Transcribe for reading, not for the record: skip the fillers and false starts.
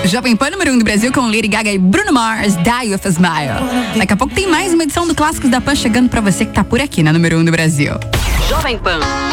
Jovem Pan número 1 do Brasil com Lady Gaga e Bruno Mars, Die With a Smile. Daqui a pouco tem mais uma edição do Clássicos da Pan chegando pra você que tá por aqui na número 1 do Brasil. Jovem Pan.